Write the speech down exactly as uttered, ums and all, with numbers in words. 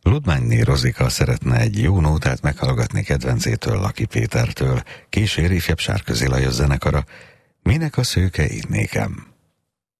Ludmányné Rozika szeretne egy jó nótát meghallgatni kedvencétől, Laki Pétertől. Kísér ifjabb Sárközi Lajos zenekara. Minek a szőke itt nékem?